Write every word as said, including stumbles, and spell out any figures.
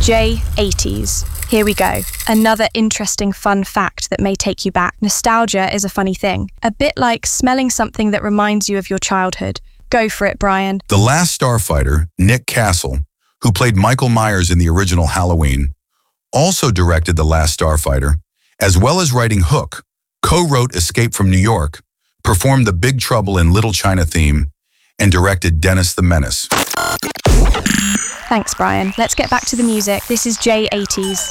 J eighties. Here we go. Another interesting fun fact that may take you back. Nostalgia is a funny thing. A bit like smelling something that reminds you of your childhood. Go for it, Brian. The Last Starfighter, Nick Castle, who played Michael Myers in the original Halloween, also directed The Last Starfighter, as well as writing Hook, co-wrote Escape from New York, performed the Big Trouble in Little China theme, and directed Dennis the Menace. Thanks, Brian. Let's get back to the music. This is J eighties.